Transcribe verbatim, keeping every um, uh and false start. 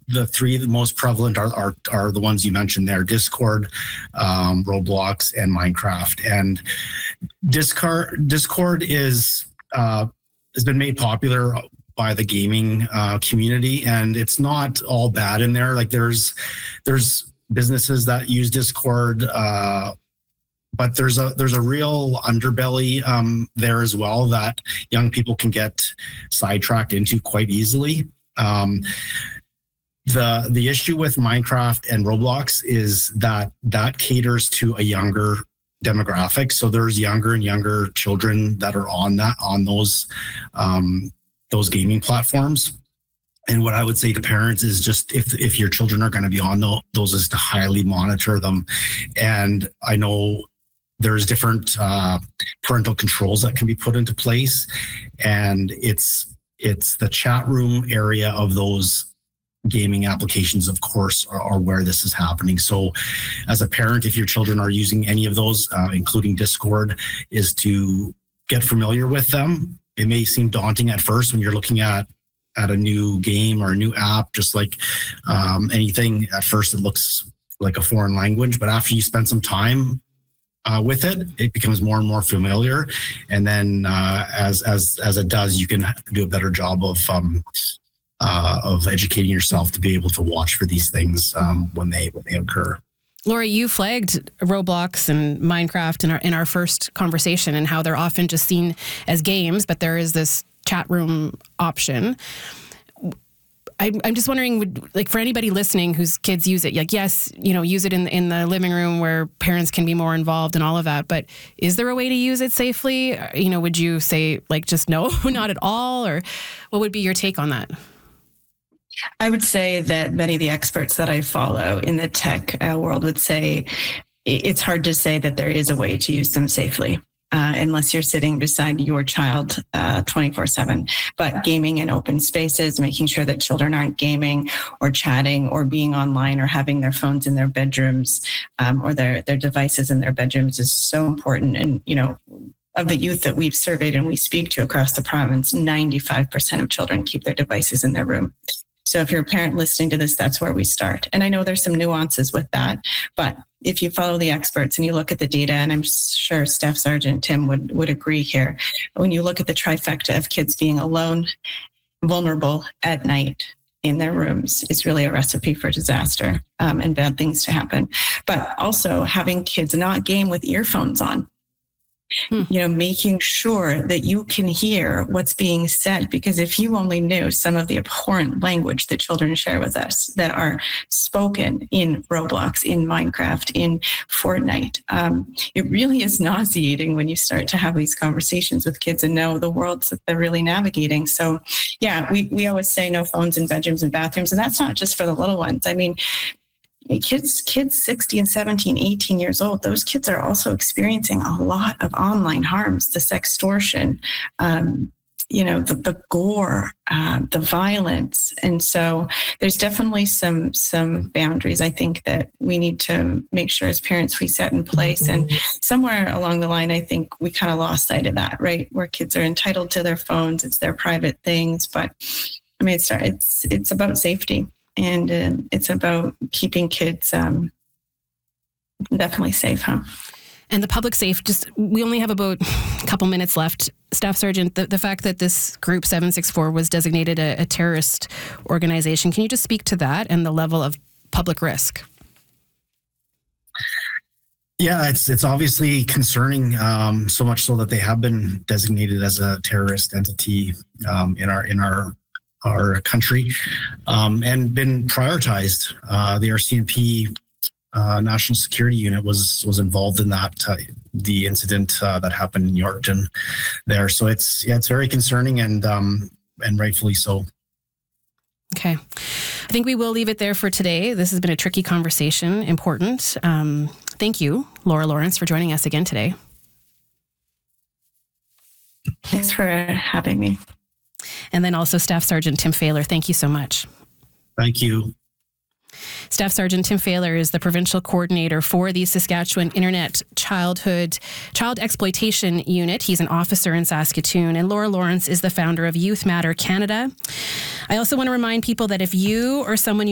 the three the most prevalent are, are are the ones you mentioned there: Discord, um, Roblox, and Minecraft. And Discord Discord is uh, has been made popular by the gaming uh, community, and it's not all bad in there. Like there's there's businesses that use Discord. Uh, But there's a there's a real underbelly um, there as well that young people can get sidetracked into quite easily. Um, the the issue with Minecraft and Roblox is that that caters to a younger demographic. So there's younger and younger children that are on that on those um, those gaming platforms. And what I would say to parents is just if if your children are going to be on those, is to highly monitor them. And I know there's different uh, parental controls that can be put into place, and it's it's the chat room area of those gaming applications, of course, are, are where this is happening. So as a parent, if your children are using any of those, uh, including Discord, is to get familiar with them. It may seem daunting at first when you're looking at at a new game or a new app, just like um, anything. At first, it looks like a foreign language, but after you spend some time Uh, with it, it becomes more and more familiar, and then uh, as as as it does, you can do a better job of um, uh, of educating yourself to be able to watch for these things um, when they when they occur. Laura, you flagged Roblox and Minecraft in our in our first conversation, and how they're often just seen as games, but there is this chat room option. I'm I'm just wondering, would, like for anybody listening whose kids use it, like yes, you know, use it in in the living room where parents can be more involved and all of that. But is there a way to use it safely? You know, would you say like just no, not at all, or what would be your take on that? I would say that many of the experts that I follow in the tech uh, world would say it's hard to say that there is a way to use them safely. Uh, unless you're sitting beside your child uh, twenty-four seven. But gaming in open spaces, making sure that children aren't gaming or chatting or being online or having their phones in their bedrooms um, or their, their devices in their bedrooms is so important. And, you know, of the youth that we've surveyed and we speak to across the province, ninety-five percent of children keep their devices in their room. So if you're a parent listening to this, that's where we start. And I know there's some nuances with that, but if you follow the experts and you look at the data, and I'm sure Staff Sergeant Tim would, would agree here, when you look at the trifecta of kids being alone, vulnerable at night in their rooms, is really a recipe for disaster um, and bad things to happen. But also having kids not game with earphones on. Hmm. You know, making sure that you can hear what's being said, because if you only knew some of the abhorrent language that children share with us that are spoken in Roblox, in Minecraft, in Fortnite, um, it really is nauseating when you start to have these conversations with kids and know the worlds that they're really navigating. So yeah, we, we always say no phones in bedrooms and bathrooms, and that's not just for the little ones. I mean, Kids, kids sixteen and seventeen, eighteen years old, those kids are also experiencing a lot of online harms, the sextortion, um, you know, the, the gore, uh, the violence. And so there's definitely some some boundaries, I think, that we need to make sure as parents we set in place. And somewhere along the line, I think we kind of lost sight of that, right? Where kids are entitled to their phones, it's their private things. But I mean, it's it's, it's about safety. And uh, it's about keeping kids um, definitely safe, huh? And the public safe, just, we only have about a couple minutes left. Staff Sergeant, the, the fact that this group seven six four was designated a, a terrorist organization, can you just speak to that and the level of public risk? Yeah, it's it's obviously concerning, um, so much so that they have been designated as a terrorist entity um, in our in our our country, um, and been prioritized. Uh, the R C M P uh, National Security Unit was was involved in that, uh, the incident uh, that happened in Yorkton there. So it's yeah, it's very concerning, and um, and rightfully so. Okay. I think we will leave it there for today. This has been a tricky conversation, important. Um, thank you, Laura Lawrence, for joining us again today. Thanks for having me. And then also Staff Sergeant Tim Failer, thank you so much. Thank you. Staff Sergeant Tim Failer is the provincial coordinator for the Saskatchewan Internet Childhood Child Exploitation Unit. He's an officer in Saskatoon. And Laura Lawrence is the founder of Youth Matter Canada. I also want to remind people that if you or someone you